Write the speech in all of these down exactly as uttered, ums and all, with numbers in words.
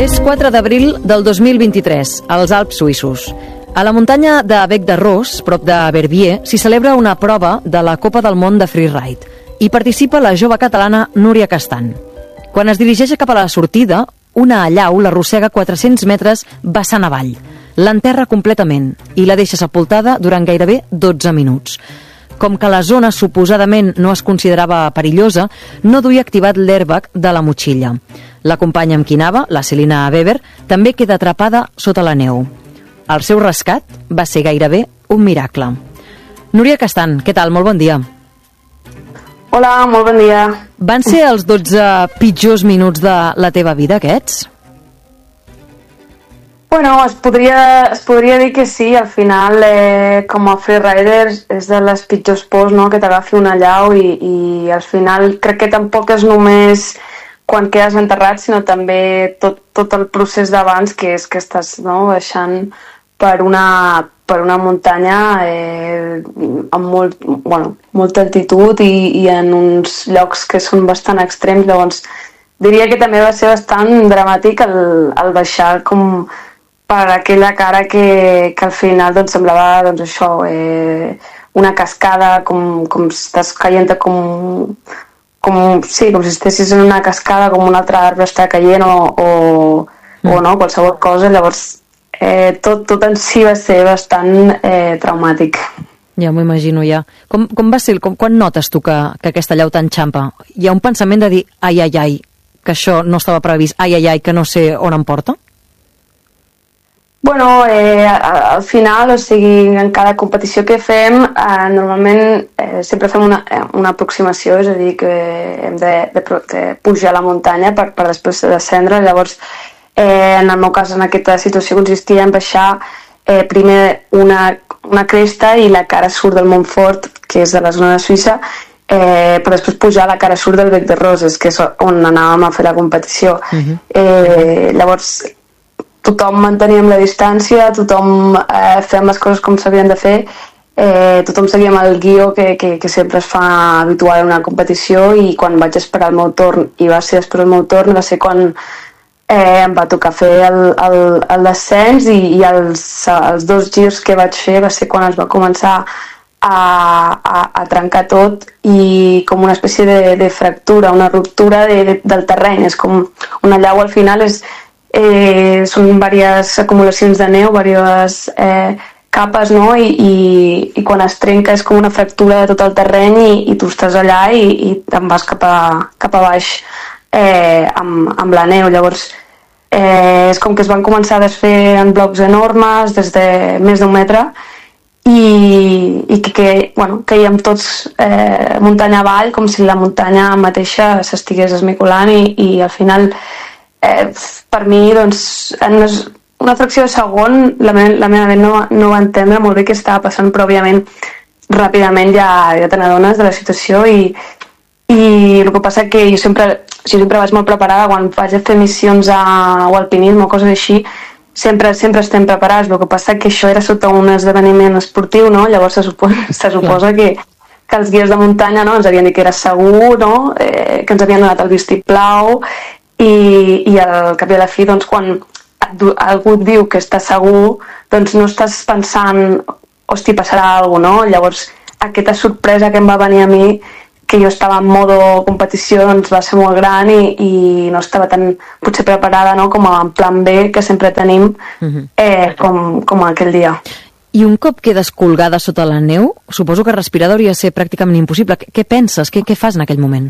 És quatre d'abril del dos mil vint-i-tres, als Alps suïssos. A la muntanya de Bec de Ros, prop de Verbier, s'hi celebra una prova de la Copa del Món de Freeride. Hi participa la jove catalana Núria Castan. Quan es dirigeix cap a la sortida, una allau l'arrossega quatre-cents metres vessant avall. L'enterra completament i la deixa sepultada durant gairebé dotze minuts. Com que la zona suposadament no es considerava perillosa, no duia activat l'airbag de la motxilla. La companya amb qui anava, la Celina Weber, també queda atrapada sota la neu. El seu rescat va ser gairebé un miracle. Núria Castan, què tal? Molt bon dia. Hola, molt bon dia. Van ser els dotze pitjors minuts de la teva vida, aquests? Bueno, es podria, es podria dir que sí. Al final, eh, com a freerider, és de les pitjors pors, no?, que t'agafi una allau i, i al final crec que tampoc és només quan quedes enterrat, sinó també tot, tot el procés d'abans, que és que estàs, no?, baixant per una, per una muntanya eh, amb molt, bueno, molta altitud i, i en uns llocs que són bastant extrems. Llavors diria que també va ser bastant dramàtic el, el baixar com per aquella cara que, que al final doncs, semblava doncs, això, eh, una cascada, com, com si estàs caient com, com, sí, com si estessis en una cascada, com un altre arbre està caient o, o, mm. o no, qualsevol cosa. Llavors eh, tot, tot en si va ser bastant eh, traumàtic. Ja m'ho imagino, ja. Com, com va ser, com, quan notes tu que, que aquesta llau t'enxampa? Hi ha un pensament de dir, ai, ai, ai, que això no estava previst, ai, ai, ai, que no sé on em porta? Bueno, eh, al final, o sigui, en cada competició que fem, eh, normalment eh, sempre fem una, una aproximació, és a dir, que hem de, de, de pujar a la muntanya per, per després descendre. Llavors, eh, en el meu cas, en aquesta situació consistia en baixar eh, primer una, una cresta i la cara surt del Montfort, que és de la zona de Suïssa, eh, però després pujar la cara surt del Bec de Roses, que és on anàvem a fer la competició. Uh-huh. eh, llavors, tothom manteníem la distància, tothom eh, fèiem les coses com s'havien de fer, eh, tothom seguíem el guió que, que, que sempre es fa habitual en una competició, i quan vaig esperar el meu torn, i va ser després el meu torn, va ser quan eh, em va tocar fer el, el, el descens, i, i els, els dos girs que vaig fer va ser quan es va començar a, a, a trencar tot, i com una espècie de, de fractura, una ruptura de, de, del terreny. És com una allau, al final és Eh, són diverses acumulacions de neu, diverses eh, capes, no? I, i, i quan es trenca és com una fractura de tot el terreny, i, i tu estàs allà i, i te'n vas cap a, cap a baix eh, amb, amb la neu. Llavors eh, és com que es van començar a desfer en blocs enormes des de més d'un metre, i, i que, que bueno, caiem tots eh, muntanya avall, com si la muntanya mateixa s'estigués esmicolant, i, i al final Eh, per mi, doncs, en una fracció de segon, la, me la meva ment no, no va entendre molt bé què estava passant, però òbviament ràpidament ja, ja te n'adones de la situació, i, i el que passa que jo sempre, jo sempre vaig molt preparada. Quan vaig a fer missions a, o alpinisme o coses així, sempre, sempre estem preparats. El que passa que això era sota un esdeveniment esportiu, no? Llavors se suposa, se suposa que, que els guies de muntanya, no?, ens havien dit que era segur, no?, eh, que ens havien donat el vistiplau. I, i al cap i a la fi, doncs, quan algú et diu que està segur, doncs no estàs pensant, hosti, passarà alguna cosa, no? Llavors, aquesta sorpresa que em va venir a mi, que jo estava en modo competició, doncs va ser molt gran, i, i no estava tan potser preparada, no?, com en plan B, que sempre tenim, eh, com, com aquell dia. I un cop quedes colgada sota la neu, suposo que respirar hauria de ser pràcticament impossible. Què, què penses? Què, què fas en aquell moment?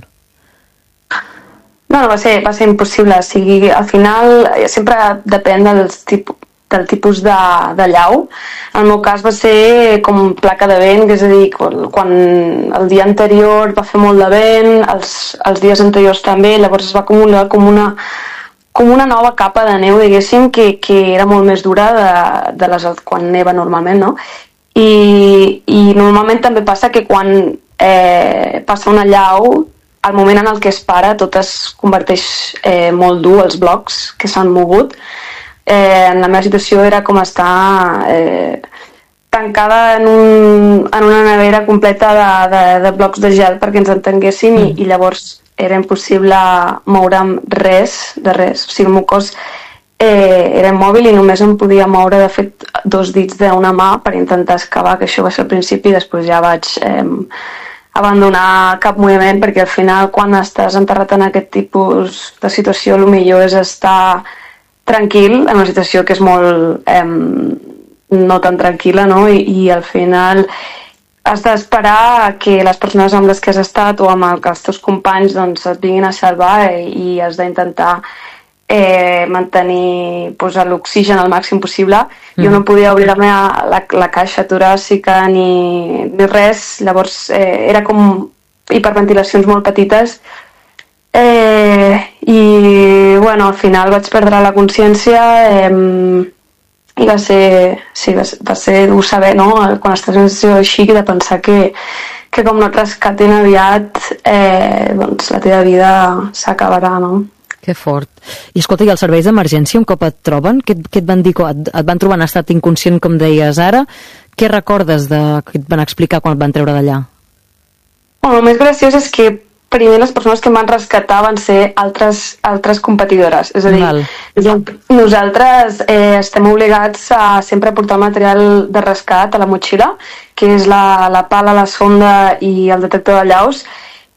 No, no, va ser, va ser impossible. O sigui, al final sempre depèn del tipus, del tipus de, de llau. En el meu cas va ser com placa de vent, és a dir, quan, quan el dia anterior va fer molt de vent, els, els dies anteriors també, llavors es va acumular com una, com una nova capa de neu, diguéssim, que, que era molt més dura de, de les quan neva normalment, no? I, i normalment també passa que quan eh, passa una llau, al moment en el que es para, tot es converteix eh, molt dur, els blocs que s'han mogut. Eh, en la meva situació era com estar eh, tancada en, un, en una nevera completa de, de, de blocs de gel perquè ens entenguessin, mm. i, i llavors era impossible moure'm res, de res. O sigui, el meu cos eh, era immòbil i només em podia moure, de fet, dos dits d'una mà per intentar excavar, que això va ser al principi, i després ja vaig eh, abandonar cap moviment, perquè al final quan estàs enterrat en aquest tipus de situació el millor és estar tranquil en una situació que és molt eh, no tan tranquil·la, no? I, i al final has d'esperar que les persones amb les que has estat o amb el, els teus companys doncs, et vinguin a salvar i, i has d'intentar eh, mantenir pues, l'oxigen al màxim possible. Mm. Jo no podia obrir la, meva, la, la caixa toràcica ni, ni res, llavors eh, era com hiperventilacions molt petites eh, i bueno, al final vaig perdre la consciència eh, i va ser, sí, va ser, va ser dur saber, no?, quan estàs en una situació així, de pensar que, que com no et rescatin aviat, eh, doncs la teva vida s'acabarà, no? Que fort. I escolta, i els serveis d'emergència, un cop et troben, què, què et van dir? Et, et van trobar en estat inconscient, com deies ara? Què recordes de, que et van explicar quan et van treure d'allà? Bueno, el més graciós és que primer les persones que em van rescatar van ser altres, altres competidores. És a dir, Val. nosaltres eh, estem obligats a sempre portar el material de rescat a la motxilla, que és la, la pala, la sonda i el detector de llaus,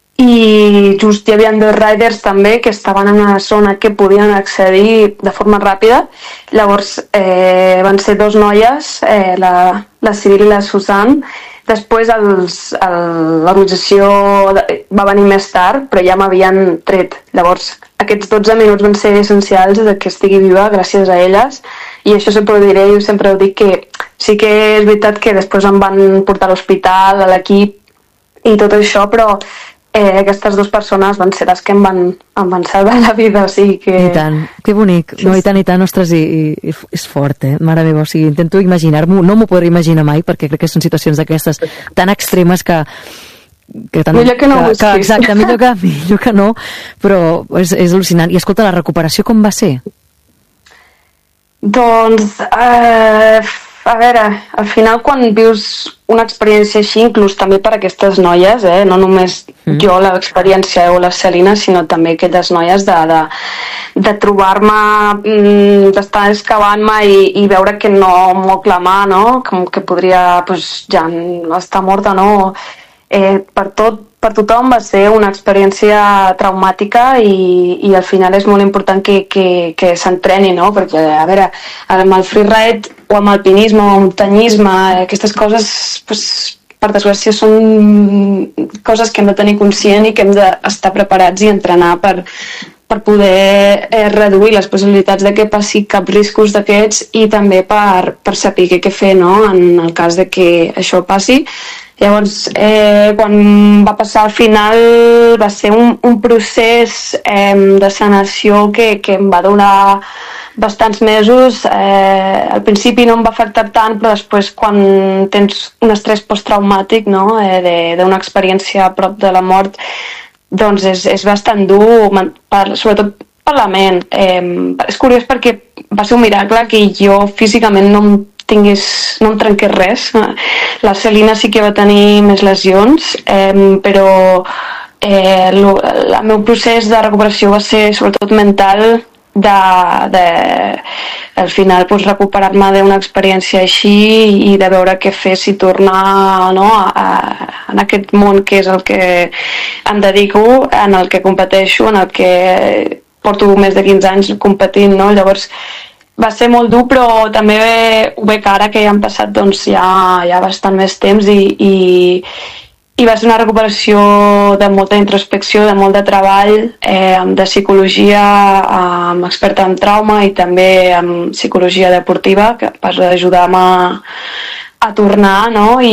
i just hi havia dos riders també que estaven en una zona que podien accedir de forma ràpida. Llavors eh, van ser dos noies, eh, la, la Cyril i la Susan. Després l'organització va venir més tard, però ja m'havien tret. Llavors, aquests dotze minuts van ser essencials de que estigui viva gràcies a elles, i això sempre ho diré, jo sempre ho dic, que sí que és veritat que després em van portar a l'hospital, a l'equip i tot això, però eh, aquestes dues persones van ser les que em van, em van salvar la vida, o sigui que... I tant, que bonic, no, i tant, i tant, ostres, i, i, és fort, eh, mare meva, o sigui, intento imaginar-m'ho, no m'ho podré imaginar mai, perquè crec que són situacions d'aquestes tan extremes que... que tant, millor que no que, que, exacte, millor que, millor que no, però és, és al·lucinant. I escolta, la recuperació com va ser? Doncs, eh, a veure, al final quan vius una experiència així, inclús també per aquestes noies, eh, no només mm. jo l'experiència o la Celina, sinó també aquelles noies de, de, de trobar-me, mm, d'estar excavant-me i, i veure que no m'ho clamar, no? Com que podria pues, ja estar morta, no? Eh, per tot, per tothom va ser una experiència traumàtica i, i al final és molt important que, que, que s'entreni, no? Perquè, a veure, amb el freeride o amb alpinisme o amb muntanyisme, aquestes coses, pues, per desgràcia, són coses que hem de tenir conscient i que hem d'estar preparats i entrenar per, per poder eh, reduir les possibilitats de que passi cap riscos d'aquests i també per, per saber què fer, no? En el cas de que això passi. Llavors, eh, quan va passar al final va ser un, un procés eh, de sanació que, que em va donar bastants mesos. Eh, al principi no em va afectar tant, però després quan tens un estrès posttraumàtic, no? eh, d'una experiència a prop de la mort, doncs és, és bastant dur, per, sobretot per la ment. Eh, és curiós perquè va ser un miracle que jo físicament no em tingués, no em trenqués res. La Celina sí que va tenir més lesions, eh, però eh, lo, el meu procés de recuperació va ser sobretot mental, de, de al final pues, recuperar-me d'una experiència així i de veure què fer si tornar, no, a, a, en aquest món que és el que em dedico, en el que competeixo, en el que porto més de quinze anys competint, no? Llavors va ser molt dur, però també ho veig ara que ja han passat doncs, ja, ja bastant més temps i, i, i va ser una recuperació de molta introspecció, de molt de treball, eh, de psicologia, amb experta en trauma i també amb psicologia deportiva, que per ajudar-me a tornar, no? I,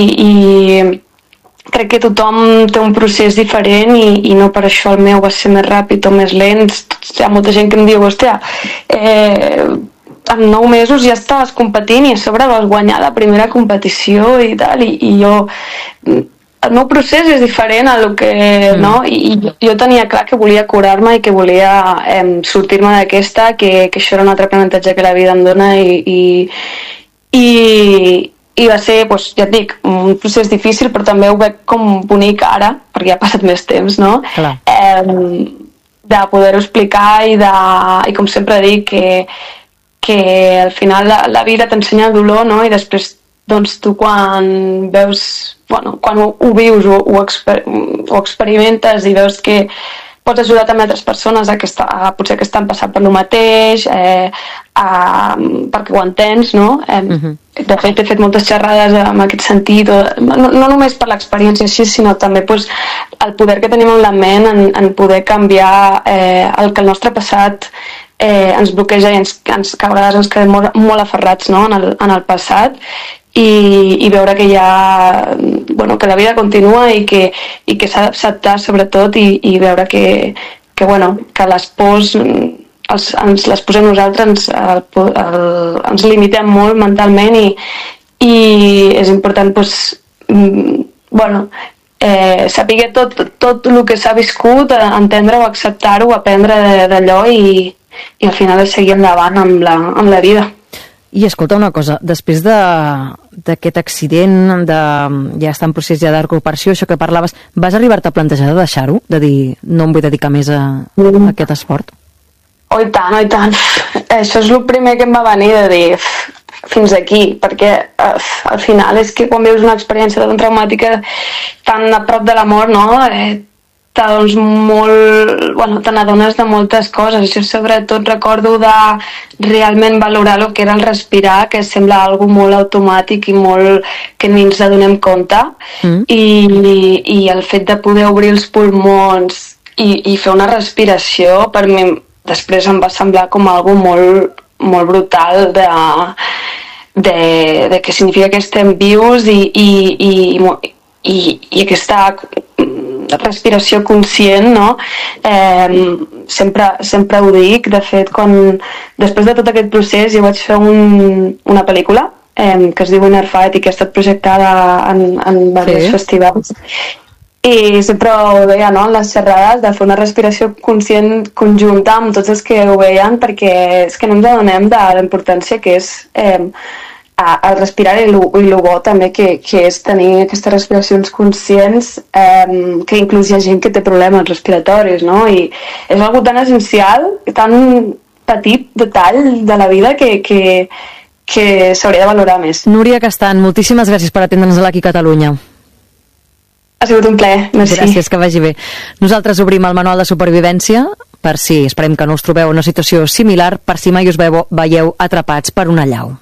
i crec que tothom té un procés diferent i, i no per això el meu va ser més ràpid o més lent. Hi ha molta gent que em diu, hòstia, eh, en nou mesos ja estaves competint i a sobre vas guanyar la primera competició i tal, i, i jo... El meu procés és diferent a lo que... Mm. No? I, I jo tenia clar que volia curar-me i que volia eh, sortir-me d'aquesta, que, que això era un altre aprenentatge que la vida em dona i... i, i I va ser, doncs, ja et dic, un procés difícil, però també ho veig com bonic ara, perquè ja ha passat més temps, no? Eh, de poder-ho explicar i, de, i com sempre dic, que que al final la, la vida t'ensenya el dolor, no? I després doncs tu quan veus, bueno, quan ho, ho vius o ho, exper ho experimentes i veus que pots ajudar també altres persones a que està, a, potser que estan passant per lo mateix, eh, a, perquè ho entens, no? Eh, uh -huh. De fet, he fet moltes xerrades en aquest sentit, no, no només per l'experiència així, sinó també pues, el poder que tenim en la ment en, en poder canviar eh, el que el nostre passat eh, ens bloqueja i ens, ens, que a vegades ens quedem molt, molt aferrats, no? en, el, en el passat. I, i veure que hi ha, bueno, que la vida continua i que, i que s'ha d'acceptar sobretot i, i veure que, que, bueno, que les pors els, ens les posem nosaltres, ens, el, el, ens limitem molt mentalment i, i és important pues, bueno, eh, saber tot, tot el que s'ha viscut, entendre-ho, acceptar-ho, aprendre d'allò i, i al final seguir endavant amb la, amb la vida. I escolta una cosa, després d'aquest accident, de, ja està en procés ja de recuperació, això que parlaves, vas arribar-te a plantejar de deixar-ho? De dir, no em vull dedicar més a, a aquest esport? Oh, i tant, oh, i tant. Això és el primer que em va venir de dir fins aquí, perquè uh, al final és que quan vius una experiència tan traumàtica, tan a prop de la mort, no? Eh, doncs molt, bueno, te n'adones de moltes coses. Jo sobretot recordo de realment valorar el que era el respirar, que sembla algo molt automàtic i molt que ni ens adonem compte, mm. I, i el fet de poder obrir els pulmons i, i fer una respiració per mi després em va semblar com algo molt, molt brutal de, de, de què significa que estem vius i, i, i, i, i aquesta respiració conscient, no? Eh, sempre, sempre ho dic. De fet, quan, després de tot aquest procés jo vaig fer un, una pel·lícula eh, que es diu Inner Fight i que ha estat projectada en, en diversos sí. festivals i sempre ho deia, no?, en les xerrades, de fer una respiració conscient conjunta amb tots els que ho veien, perquè és que no ens adonem de la importància que és eh, el respirar i el bo també que, que és tenir aquestes respiracions conscients, eh, que inclús hi ha gent que té problemes respiratoris, no? I és algo tan essencial, tan petit detall de la vida que, que, que s'hauria de valorar més. Núria Castan, moltíssimes gràcies per atendre'ns aquí a Catalunya. Ha sigut un plaer, merci. Gràcies, que vagi bé. Nosaltres obrim el manual de supervivència per si, esperem que no us trobeu en una situació similar, per si mai us veieu, veieu atrapats per una allau.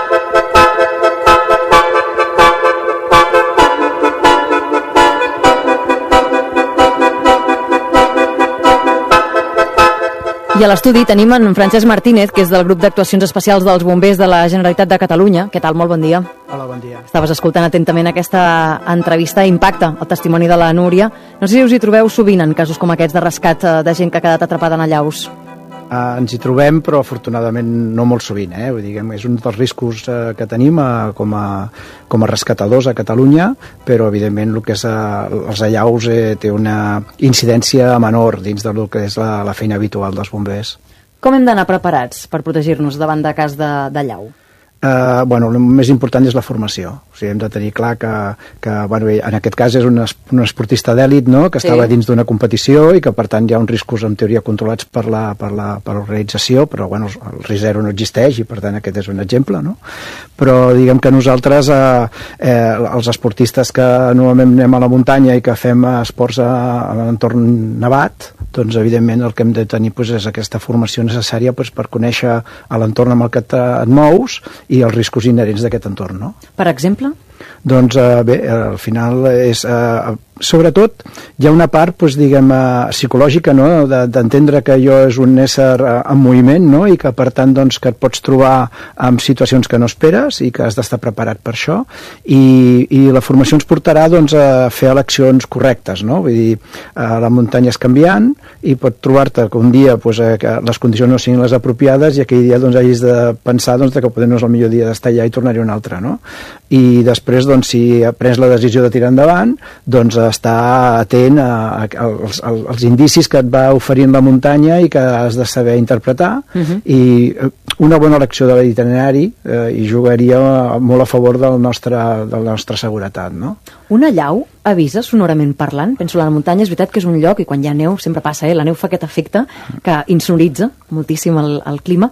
I a l'estudi tenim en Francesc Martínez, que és del grup d'actuacions especials dels bombers de la Generalitat de Catalunya. Què tal? Molt bon dia. Hola, bon dia. Estaves escoltant atentament aquesta entrevista. Impacta el testimoni de la Núria. No sé si us hi trobeu sovint en casos com aquests de rescat de gent que ha quedat atrapada en allaus. Uh, ens hi trobem, però afortunadament no molt sovint, eh? Vull dir, és un dels riscos uh, que tenim uh, com, a, com a rescatadors a Catalunya, però evidentment el que és uh, els allaus eh, té una incidència menor dins del que és la, la feina habitual dels bombers. Com hem d'anar preparats per protegir-nos davant de cas d'allau? Uh, bueno, el més important és la formació. O sigui, hem de tenir clar que, que bueno, en aquest cas és un, es, un esportista d'èlit, no?, que sí. estava dins d'una competició i que per tant hi ha uns riscos en teoria controlats per la, per la, per l'organització, però bueno, el risc zero no existeix i per tant aquest és un exemple, no? Però diguem que nosaltres eh, eh, els esportistes que normalment anem a la muntanya i que fem esports a, a l'entorn nevat, doncs evidentment el que hem de tenir pues, és aquesta formació necessària pues, per conèixer l'entorn amb el que et mous i els riscos inherents d'aquest entorn, no? Per exemple? Doncs eh, bé, al final és eh, sobretot hi ha una part doncs, diguem, eh, psicològica, no? D'entendre que allò és un ésser eh, en moviment, no? I que per tant doncs, que et pots trobar en situacions que no esperes i que has d'estar preparat per això i, i la formació ens portarà doncs, a fer eleccions correctes, no? Vull dir, eh, la muntanya és canviant i pot trobar-te que un dia doncs, eh, que les condicions no siguin les apropiades i aquell dia doncs, hagis de pensar doncs, que potser no és el millor dia d'estar allà i tornar-hi un altre, no? I després, doncs, si prens la decisió de tirar endavant, doncs estar atent a, a, als, als indicis que et va oferint la muntanya i que has de saber interpretar. Uh-huh. I una bona elecció de l'itinerari eh, hi jugaria molt a favor del nostre, de la nostra seguretat, no? Una allau avisa sonorament parlant? Penso, la muntanya és veritat que és un lloc i quan hi ha neu sempre passa, eh? La neu fa aquest efecte que insonoritza moltíssim el, el clima,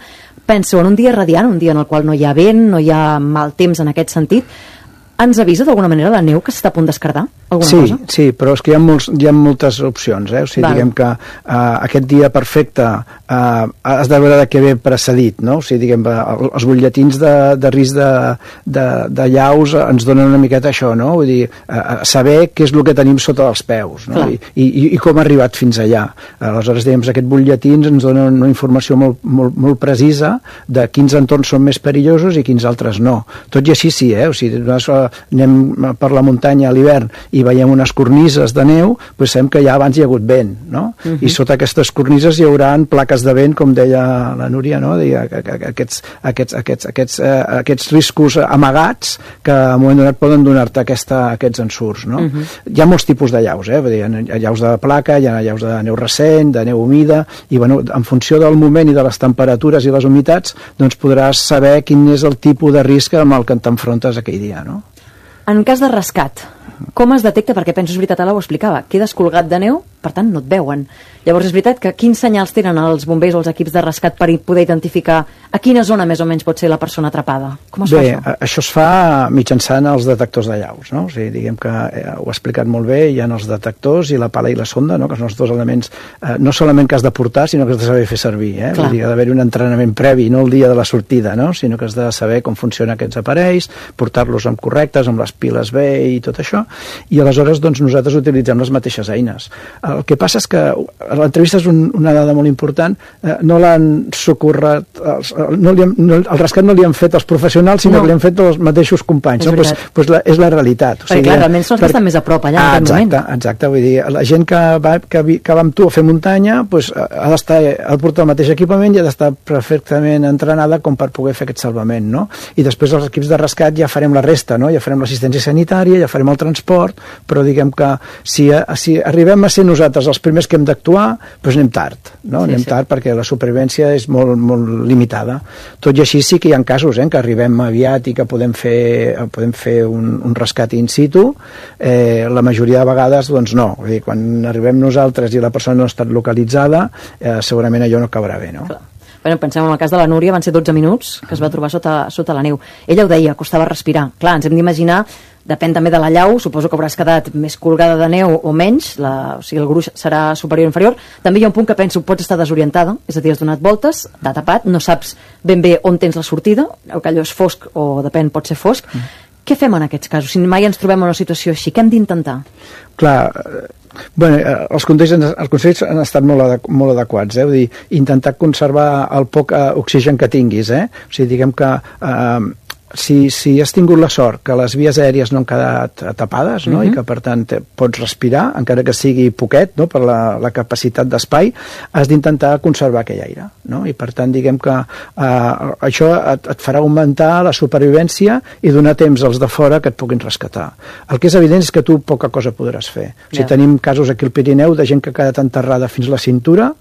penso en un dia radiant, un dia en el qual no hi ha vent, no hi ha mal temps en aquest sentit, ens avisa d'alguna manera la neu que s'està a punt d'esquerdar? Alguna sí, cosa? Sí, però és que hi ha, molts, hi ha moltes opcions. Eh? O sigui, diguem que uh, aquest dia perfecte uh, has de veure de què ve precedit, no? O sigui, diguem, uh, els butlletins de, de risc de, de, de llaus ens donen una miqueta això, no? Vull dir, uh, saber què és el que tenim sota els peus, no? I, i, i com ha arribat fins allà. Aleshores, diguem, aquests butlletins ens donen una informació molt, molt, molt precisa de quins entorns són més perillosos i quins altres no. Tot i així sí, eh? O sigui, nosaltres anem per la muntanya a l'hivern i veiem unes cornises de neu, doncs sabem que ja abans hi ha hagut vent, no? Uh-huh. I sota aquestes cornises hi haurà plaques de vent, com deia la Núria, no? Deia, aquests, aquests, aquests, aquests, eh, aquests riscos amagats que en un moment donat poden donar-te aquesta, aquests ensurts, no? Uh-huh. Hi ha molts tipus de llaus, eh? Vull dir, hi ha llaus de placa, hi ha llaus de neu recent, de neu humida, i bueno, en funció del moment i de les temperatures i les humitats, doncs podràs saber quin és el tipus de risc amb el que t'enfrontes aquell dia, no? En cas de rescat, com es detecta? Perquè penso, és veritat, ara ho explicava, quedes colgat de neu, per tant no et veuen. Llavors és veritat que quins senyals tenen els bombers o els equips de rescat per poder identificar a quina zona més o menys pot ser la persona atrapada? Com es bé, fa això? Això es fa mitjançant els detectors de llaus, no? O sigui, diguem que eh, ho ha explicat molt bé, hi ha els detectors i la pala i la sonda, no? Que són els dos elements, eh, no solament que has de portar, sinó que has de saber fer servir, eh? Vull dir, ha d'haver-hi un entrenament previ, no el dia de la sortida, no? Sinó que has de saber com funcionen aquests aparells, portar-los amb correctes, amb les piles bé i tot això, i aleshores doncs, nosaltres utilitzem les mateixes eines. El que passa és que l'entrevista és un, una dada molt important, eh, no l'han socorret, els, no li han, no, el rescat no li han fet els professionals, sinó no. que li han fet els mateixos companys. No? Pues, pues la, és la realitat. O perquè sigui, clar, realment són els que estan més a prop allà ah, en aquest exacte, moment. Exacte, vull dir, la gent que va, que, que va amb tu a fer muntanya pues, ha d'estar, ha de portar el mateix equipament i ha d'estar perfectament entrenada com per poder fer aquest salvament, no? I després els equips de rescat ja farem la resta, no? Ja farem l'assistència sanitària, ja farem el transport, però diguem que si, si arribem a ser nosaltres els primers que hem d'actuar, doncs anem tard, no? Sí, anem sí. tard perquè la supervivència és molt, molt limitada. Tot i així sí que hi ha casos eh, que arribem aviat i que podem fer, podem fer un, un rescat in situ, eh, la majoria de vegades doncs no. Vull dir, quan arribem nosaltres i la persona no ha estat localitzada, eh, segurament allò no acabarà bé, no? Clar. Bueno, pensem en el cas de la Núria, van ser dotze minuts que es va trobar sota, sota la neu. Ella ho deia, costava respirar. Clar, ens hem d'imaginar, depèn també de la llau, suposo que hauràs quedat més colgada de neu o menys, la, o sigui, el gruix serà superior o inferior. També hi ha un punt que penso, pots estar desorientada, és a dir, has donat voltes, t'ha tapat, no saps ben bé on tens la sortida, o que allò és fosc o depèn, pot ser fosc. Mm. Què fem en aquests casos? Si mai ens trobem en una situació així, què hem d'intentar? Clar, bueno, els consells, els consells han estat molt, adequ molt adequats, eh? Vull dir, intentar conservar el poc eh, oxigen que tinguis, eh? O sigui, diguem que eh, si, si has tingut la sort que les vies aèries no han quedat tapades, no? Uh-huh. I que per tant pots respirar, encara que sigui poquet, no? Per la, la capacitat d'espai, has d'intentar conservar aquell aire, no? I per tant diguem que eh, això et, et farà augmentar la supervivència i donar temps als de fora que et puguin rescatar. El que és evident és que tu poca cosa podràs fer. O sigui, yeah. Tenim casos aquí al Pirineu de gent que ha quedat enterrada fins la cintura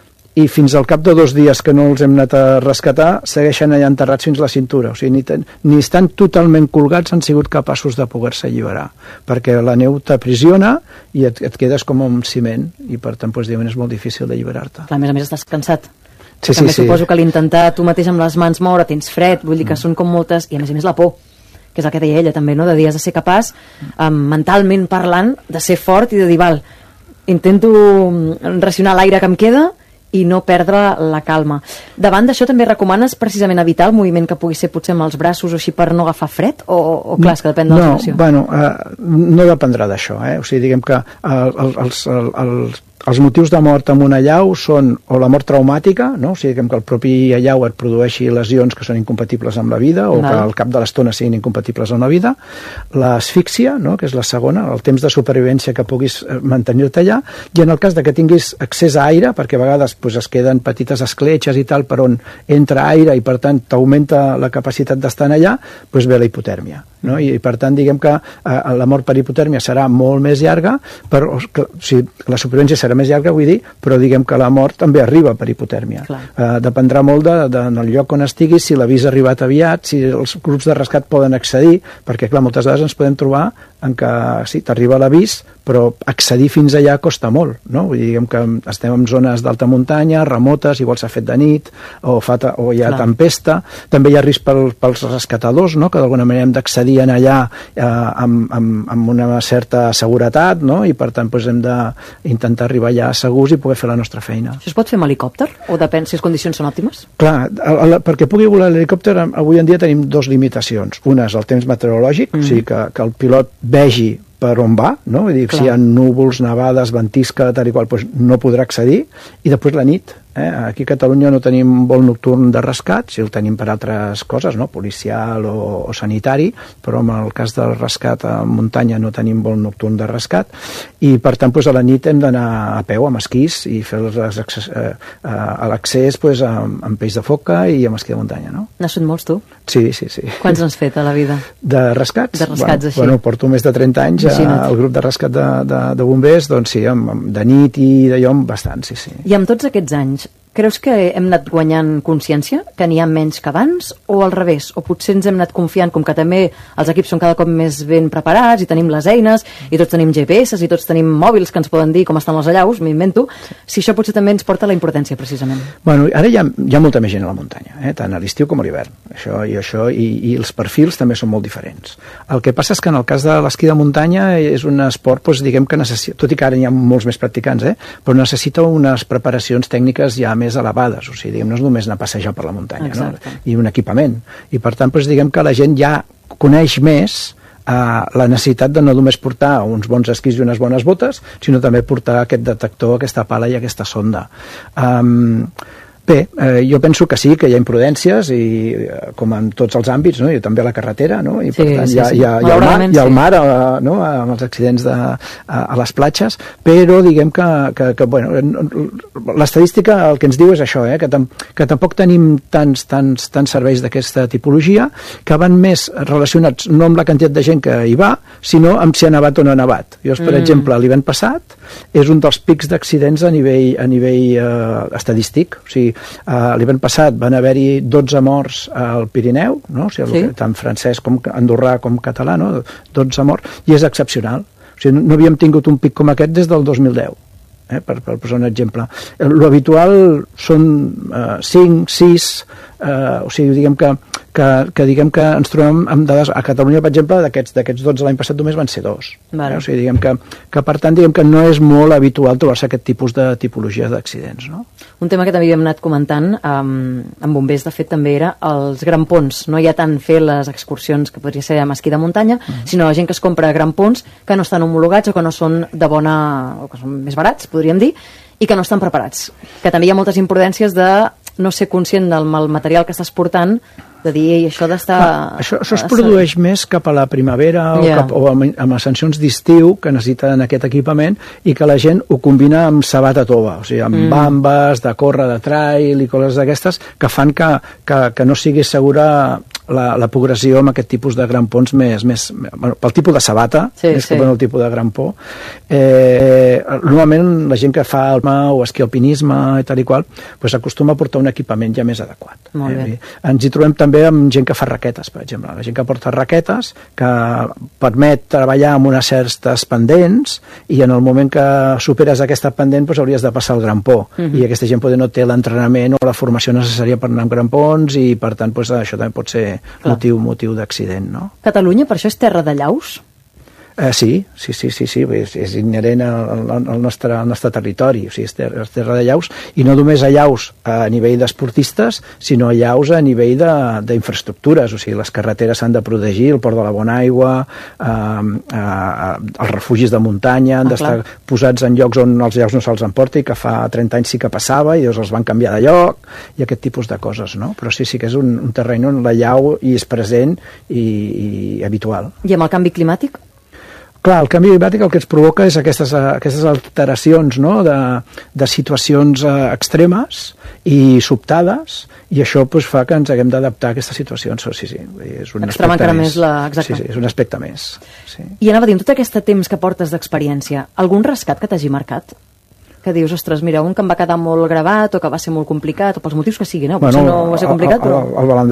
i fins al cap de dos dies que no els hem anat a rescatar segueixen allà enterrats fins la cintura, o sigui, ni, ten, ni estan totalment colgats, han sigut capaços de poder-se alliberar, perquè la neu t'aprisiona i et, et quedes com un ciment i per tant doncs, és molt difícil d'alliberar-te. A més a més estàs cansat. Sí, també sí, suposo sí. que l'intentar tu mateix amb les mans moure, tens fred, vull dir que mm. són com moltes, i a més a més la por, que és el que deia ella també, no? De dir, has de ser capaç, um, mentalment parlant, de ser fort i de dir, val, intento racionar l'aire que em queda i no perdre la calma. Davant d'això també recomanes precisament evitar el moviment que pugui ser potser amb els braços o així per no agafar fred? O, o clar, és que depèn de la no, situació? Bueno, uh, no dependrà d'això, eh? O sigui, diguem que uh, els, els, els Els motius de mort amb una allau són o la mort traumàtica, no? O sigui, que el propi allau et produeixi lesions que són incompatibles amb la vida o no. Que al cap de l'estona siguin incompatibles amb la vida, l'asfíxia, no? Que és la segona, el temps de supervivència que puguis mantenir-te allà, i en el cas de que tinguis accés a aire, perquè a vegades pues, es queden petites escletxes i tal per on entra aire i per tant t'augmenta la capacitat d'estar allà, pues ve la hipotèrmia. No? I, I per tant diguem que eh, la mort per hipotèrmia serà molt més llarga, però o sigui, la supervivència serà més llarga, vull dir, però diguem que la mort també arriba per hipotèrmia. Eh, dependrà molt de, de, del lloc on estiguis, si l'avís ha arribat aviat, si els grups de rescat poden accedir, perquè clar, moltes vegades ens podem trobar en què sí, t'arriba l'avís, però accedir fins allà costa molt, no? Vull dir, diguem que estem en zones d'alta muntanya, remotes, igual s'ha fet de nit, o, fa o hi ha Clar. tempesta. També hi ha risc pel, pels rescatadors, no? Que d'alguna manera hem d'accedir en allà eh, amb, amb, amb una certa seguretat, no? I per tant doncs, hem d'intentar arribar allà segurs i poder fer la nostra feina. Això es pot fer amb helicòpter? O depèn si les condicions són òptimes? Clar, el, el, perquè pugui volar l'helicòpter, avui en dia tenim dues limitacions. Una és el temps meteorològic, mm. o sigui que, que el pilot vegi per on va, no? Vull dir, si hi ha núvols, nevades, ventisca, tal i qual, doncs no podrà accedir, i després la nit. Eh? Aquí a Catalunya no tenim vol nocturn de rescat, si el tenim per altres coses, no? Policial o, o sanitari, però en el cas del rescat a muntanya no tenim vol nocturn de rescat, i per tant doncs, a la nit hem d'anar a peu amb esquís i fer l'accés doncs, amb, amb peix de foca i amb esquí de muntanya. No? N'has fet molts, tu? Sí, sí, sí. Quants n'has fet a la vida? De rescats? De rescats, bueno, així. Bueno, porto més de trenta anys al grup de rescat de, de, de bombers, doncs sí, amb, amb, de nit i d'allò bastant, sí, sí. I amb tots aquests anys, creus que hem anat guanyant consciència, que n'hi ha menys que abans, o al revés? O potser ens hem anat confiant, com que també els equips són cada cop més ben preparats i tenim les eines, i tots tenim G P S i tots tenim mòbils que ens poden dir com estan les allaus, m'invento, si això potser també ens porta a la importància, precisament. Bueno, ara hi ha, hi ha molta més gent a la muntanya, eh? Tant a l'estiu com a l'hivern. Això, i, això, i, I els perfils també són molt diferents. El que passa és que en el cas de l'esquí de muntanya és un esport, doncs, diguem que necessita, tot i que ara hi ha molts més practicants, eh? Però necessita unes preparacions tècniques ja més elevades, o sigui, diguem, no és només anar a passejar per la muntanya, no? I un equipament, i per tant doncs, diguem que la gent ja coneix més eh, la necessitat de no només portar uns bons esquís i unes bones botes, sinó també portar aquest detector, aquesta pala i aquesta sonda. Um, Bé, eh, jo penso que sí, que hi ha imprudències, i eh, com en tots els àmbits, no? I també a la carretera, no? I per sí, tant sí, hi, ha, sí. hi, ha, hi, ha el mar, hi ha el mar eh, no? Amb els accidents de, a, a les platges, però diguem que, que, que bueno, l'estadística el que ens diu és això, eh? que, tam, que tampoc tenim tants, tants, tants serveis d'aquesta tipologia, que van més relacionats no amb la quantitat de gent que hi va, sinó amb si ha nevat o no ha nevat. Llavors, per mm. exemple, l'hivern passat és un dels pics d'accidents a nivell, a nivell eh, estadístic, o sigui, Uh, l'hivern passat van haver-hi dotze morts al Pirineu, no? O sigui, sí. Tant francès com andorrà com català, no? dotze morts, i és excepcional. O sigui, no havíem tingut un pic com aquest des del dos mil deu, eh? per, per posar un exemple. L'habitual són uh, cinc, sis, uh, o sigui, diguem que, que, que, diguem que ens trobem amb dades, a Catalunya, per exemple, d'aquests dotze l'any passat només van ser dos. Vale. Eh? O sigui, diguem que, que per tant, diguem que no és molt habitual trobar-se aquest tipus de tipologia d'accidents, no? Un tema que també havíem anat comentant um, amb bombers, de fet, també era els grampons. No hi ha tant fer les excursions que podria ser amb esquí de muntanya, uh-huh. sinó la gent que es compra grampons que no estan homologats o que no són de bona, o que són més barats, podríem dir, i que no estan preparats. Que també hi ha moltes imprudències de no ser conscient del material que estàs portant, de dir, ei, això d'estar... Això, això es produeix més cap a la primavera o, yeah. cap, o amb, amb ascensions d'estiu que necessiten aquest equipament, i que la gent ho combina amb sabata tova, o sigui, amb mm. bambes, de córrer, de trail i coses d'aquestes que fan que, que, que no sigui segura la, la progressió amb aquest tipus de grampons més, més bueno, pel tipus de sabata, sí, més sí. que per el tipus de grampó. Eh, normalment la gent que fa alma o esquí alpinisme i tal i qual, pues acostuma a portar un equipament ja més adequat. Molt bé. Eh, ens hi trobem també també amb gent que fa raquetes, per exemple. La gent que porta raquetes, que permet treballar amb unes certes pendents, i en el moment que superes aquesta pendent doncs hauries de passar el grampó. Uh-huh. I aquesta gent poder no té l'entrenament o la formació necessària per anar amb grampons, i per tant doncs, això també pot ser motiu, motiu d'accident. No? Catalunya, per això, és terra de llaus? Uh, sí, sí, sí, sí, sí, és, és inherent al, al, nostre, al nostre territori, o sigui, és terra, és terra de llaus, i no només a llaus a nivell d'esportistes, sinó a llaus a nivell d'infraestructures, o sigui, les carreteres s'han de protegir, el port de la Bonaigua, eh, eh, els refugis de muntanya han ah, d'estar clar. posats en llocs on els llaus no se'ls emporta, i que fa trenta anys sí que passava, i llavors els van canviar de lloc, i aquest tipus de coses, no? Però sí, sí que és un, un terreny on la llau hi és present i, i habitual. I amb el canvi climàtic? Clar, el canvi climàtic el que ens provoca és aquestes, aquestes alteracions, no? de, de situacions eh, extremes i sobtades, i això pues, fa que ens haguem d'adaptar a aquestes situacions. Sí, sí, és un Extrema aspecte més. més la... Exacte. Sí, sí, és un aspecte més. Sí. I anava a dir, en tot aquest temps que portes d'experiència, algun rescat que t'hagi marcat? Que dius, ostres, mira, un que em va quedar molt gravat o que va ser molt complicat, o pels motius que siguin, eh? Potser bueno, no va ser complicat, el, el, però... El Balandrau.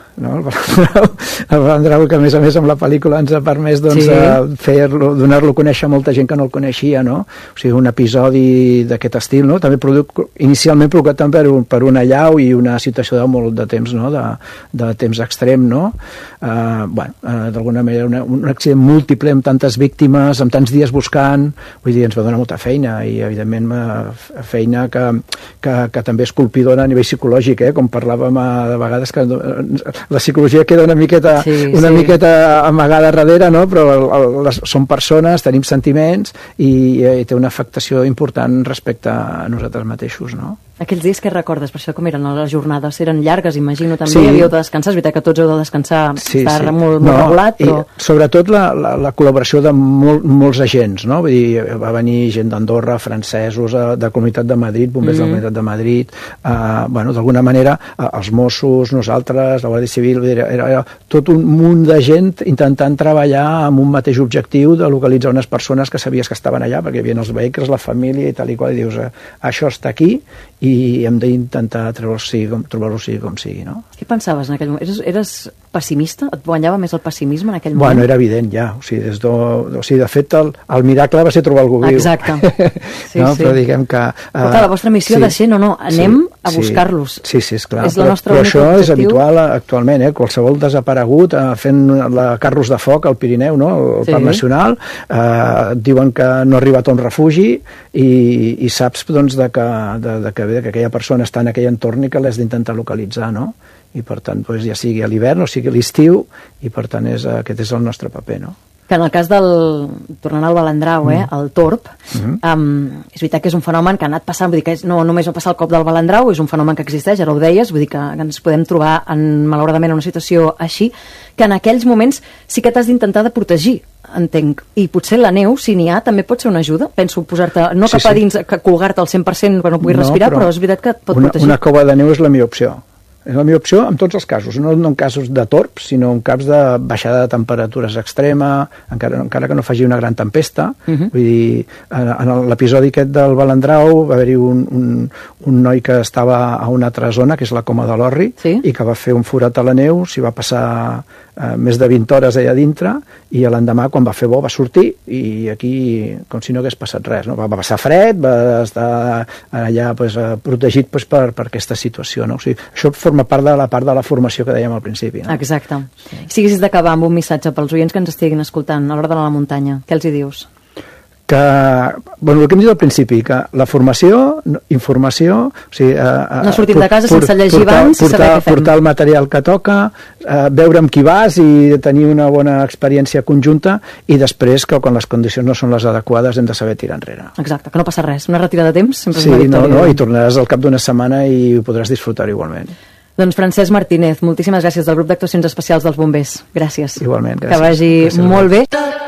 no? El Balandrau, el Balandrau, que a més a més amb la pel·lícula ens ha permès doncs, sí. fer-lo, donar-lo a conèixer a molta gent que no el coneixia, no? O sigui, un episodi d'aquest estil, no? També produc, inicialment provocat per, un, per una allau i una situació de molt de temps, no? De, de temps extrem, no? Uh, bueno, uh, d'alguna manera una, un accident múltiple amb tantes víctimes, amb tants dies buscant, vull dir, ens va donar molta feina i evidentment feina que, que, que també és colpidora a nivell psicològic, eh? Com parlàvem a, de vegades que la psicologia queda una miqueta, sí, una sí. miqueta amagada darrere, no? Però el, el, les, són persones, tenim sentiments i, i té una afectació important respecte a nosaltres mateixos, no? Aquells dies que recordes, per això com eren les jornades? Eren llargues, imagino, també, sí. havíeu de descansar, és veritat que tots heu de descansar, sí, estar sí. molt, molt no, regulat, però... Sobretot la, la, la col·laboració de mol, molts agents, no? Vull dir, va venir gent d'Andorra, francesos, de la Comunitat de Madrid, bombers mm-hmm. de la Comunitat de Madrid, eh, bueno, d'alguna manera, eh, els Mossos, nosaltres, la Guàrdia Civil, era, era, era tot un munt de gent intentant treballar amb un mateix objectiu de localitzar unes persones que sabies que estaven allà, perquè hi havia els vehicles, la família i tal i qual, i dius, eh, això està aquí i hem d'intentar trobar-lo sigui, trobar sigui com sigui, no? Què pensaves en aquell moment? Eres, eres pessimista? Et guanyava més el pessimisme en aquell moment? Bueno, era evident ja, o sigui, des de, o sigui, de fet el, el miracle va ser trobar algú viu. Exacte. Sí, no? sí. Però diguem que... Uh, però clar, la vostra missió sí, de ser, no, no, anem sí, a buscar-los. Sí, sí, esclar. És la però, nostra però això objectiu. És habitual actualment, eh? Qualsevol desaparegut uh, fent la carros de foc al Pirineu, no? El sí. Parc Nacional, uh, diuen que no ha arribat a un refugi i, i saps doncs, de que, de, de que, de que aquella persona està en aquell entorn i que l'has d'intentar localitzar, no? I per tant, doncs, ja sigui a l'hivern o sigui a l'estiu, i per tant és, aquest és el nostre paper, no? Que en el cas del, tornant al Balandrau, eh, mm. el Torb, mm-hmm. um, és veritat que és un fenomen que ha anat passant, vull dir que és, no només va passar el cop del Balandrau, és un fenomen que existeix, ara ho deies, vull dir que, que ens podem trobar en, malauradament en una situació així, que en aquells moments sí que t'has d'intentar de protegir, entenc, i potser la neu, si n'hi ha, també pot ser una ajuda, penso posar-te, no cap sí, a dins, sí. que colgar-te al cent per cent que no puguis no, respirar, però, però és veritat que et pot una, protegir. Una cova de neu és la millor opció. És la millor opció en tots els casos, no, no en casos de torb, sinó en casos de baixada de temperatures extrema, encara, encara que no faci una gran tempesta. Uh-huh. Vull dir, en, en l'episodi aquest del Balandrau va haver-hi un, un, un noi que estava a una altra zona, que és la Coma de l'Orri, sí? I que va fer un forat a la neu, s'hi va passar eh, més de vint hores allà dintre, i l'endemà, quan va fer bo, va sortir, i aquí, com si no hagués passat res, no? Va, va passar fred, va estar allà pues, protegit pues, per, per aquesta situació, no? O sigui, això forma part de la part de la formació que dèiem al principi, no? Exacte. Sí. Si haguessis d'acabar amb un missatge pels oients que ens estiguin escoltant a l'hora d'anar a la muntanya, què els hi dius? Que, bueno, el que hem dit al principi, que la formació, informació, o sigui, eh, no sortim de casa por, sense llegir portar, abans i portar, saber què fem. Portar el material que toca, eh, veure amb qui vas i tenir una bona experiència conjunta, i després que quan les condicions no són les adequades hem de saber tirar enrere. Exacte, que no passa res, una retirada de temps sempre sí, és una victòria. No, no, i tornaràs al cap d'una setmana i podràs disfrutar igualment. Doncs Francesc Martínez, moltíssimes gràcies del grup d'actuacions especials dels bombers. Gràcies. Igualment, gràcies. Que vagi gràcies molt bé.